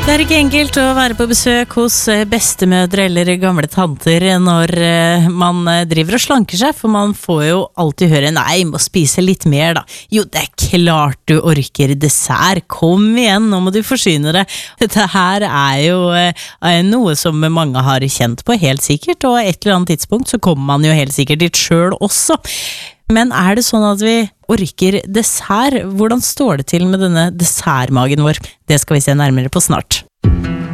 Det er ikke enkelt å være på besøk hos bestemødre eller gamle tanter når man driver og slanker seg, for man får jo alltid høre nei, må spise litt mer da. Jo, det er klart du orker dessert, kom igjen, nå må du forsyne deg. Dette her er jo noe som mange har kjent på helt sikkert, og et eller annet tidspunkt så kommer man jo helt sikkert dit selv også. Men er det sånn at vi orker dessert? Hvordan står det til med denne dessertmagen vår? Det skal vi se nærmere på snart.